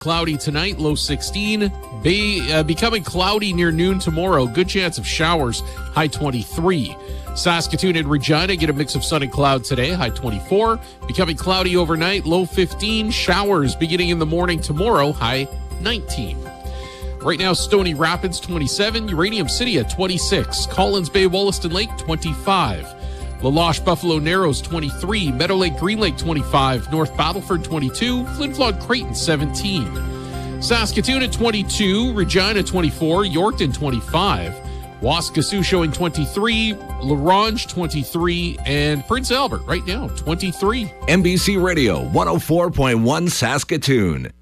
Cloudy tonight, low 16. Becoming cloudy near noon tomorrow. Good chance of showers, high 23. Saskatoon and Regina get a mix of sun and cloud today, high 24. Becoming cloudy overnight, low 15. Showers beginning in the morning tomorrow, high 19. Right now, Stony Rapids, 27. Uranium City at 26. Collins Bay, Wollaston Lake, 25. La Loche, Buffalo Narrows, 23. Meadow Lake, Green Lake, 25. North Battleford, 22. Flin Flon, Creighton, 17. Saskatoon at 22. Regina, 24. Yorkton, 25. Waskesiu showing 23. La Ronge, 23. And Prince Albert right now, 23. MBC Radio, 104.1 Saskatoon.